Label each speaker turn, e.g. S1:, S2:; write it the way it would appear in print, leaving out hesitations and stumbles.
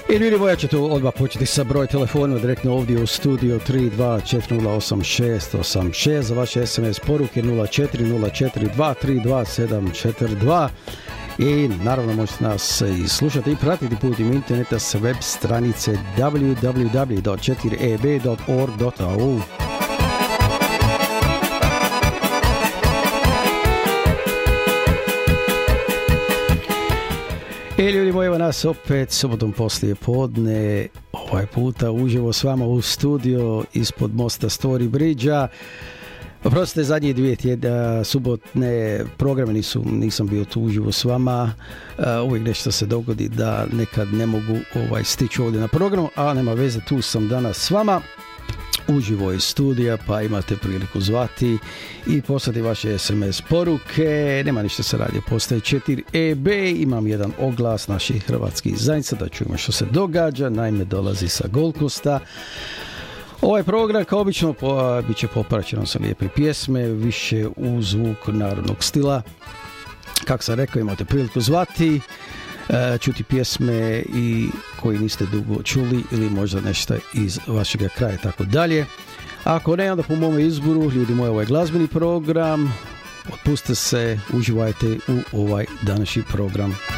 S1: I ljudi moja ćete odmah početi sa broj telefonima direktno ovdje u studiju 324088686 za vaše SMS poruke 0404232742 i naravno možete nas i slušati i pratiti putem interneta sa web stranice www.4eb.org.au. I ljudi moji, evo nas opet subotom poslije podne, ovaj puta uživo s vama u studio ispod mosta Story Bridge-a. Oprostite, zadnje dvije subotne programe nisam bio tu uživo s vama. Uvijek nešto se dogodi da nekad ne mogu stići ovdje na program, a nema veze, tu sam danas s vama. Uživo iz studija, pa imate priliku zvati i poslati vaše SMS poruke. Nema ništa, se radi, postaje 4EB. Imam jedan oglas naših hrvatskih zajednica da čujemo što se događa. Naime, dolazi sa Gold Coasta. Ovaj program, kao obično, bit će popraćeno sa lijepe pjesme, više u zvuk narodnog stila. Kako sam rekao, imate priliku zvati, čuti pjesme i koji niste dugo čuli ili možda nešto iz vašega kraja i tako dalje. Ako ne, onda po mom izboru, ljudi moji, ovaj glazbeni program, otpustite se, uživajte u ovaj današnji program.